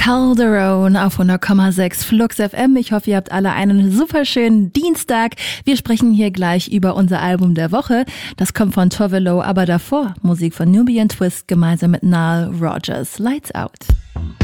Calderone auf 100,6 Flux FM. Ich hoffe, ihr habt alle einen super schönen Dienstag. Wir sprechen hier gleich über unser Album der Woche. Das kommt von Tovelo, aber davor Musik von Nubian Twist gemeinsam mit Nile Rodgers. Lights Out.